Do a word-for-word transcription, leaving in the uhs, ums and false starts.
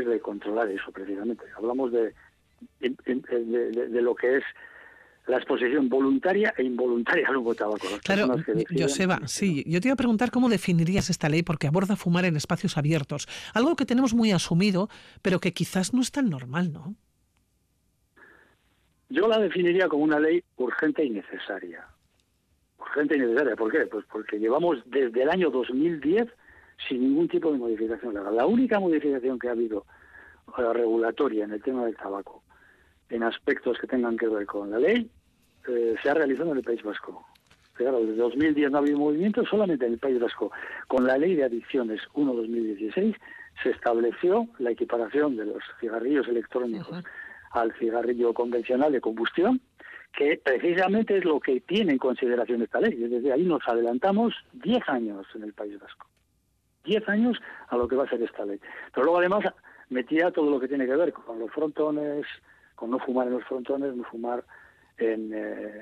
es de controlar eso precisamente. Hablamos de, de, de, de, de lo que es la exposición voluntaria e involuntaria al humo de tabaco. Las Claro, deciden, Joseba, sí, yo te iba a preguntar cómo definirías esta ley, porque aborda fumar en espacios abiertos, algo que tenemos muy asumido, pero que quizás no es tan normal, ¿no? Yo la definiría como una ley urgente y necesaria. Urgente y necesaria, ¿por qué? Pues porque llevamos desde el año dos mil diez sin ningún tipo de modificación legal. La única modificación que ha habido eh, regulatoria en el tema del tabaco, en aspectos que tengan que ver con la ley, eh, se ha realizado en el País Vasco. Claro, desde dos mil diez no ha habido movimiento, solamente en el País Vasco. Con la Ley de Adicciones uno barra dos mil dieciséis se estableció la equiparación de los cigarrillos electrónicos uh-huh. al cigarrillo convencional de combustión, que precisamente es lo que tiene en consideración esta ley. Desde ahí nos adelantamos diez años en el País Vasco. diez años a lo que va a ser esta ley. Pero luego además metía todo lo que tiene que ver con los frontones, con no fumar en los frontones, no fumar en... Eh,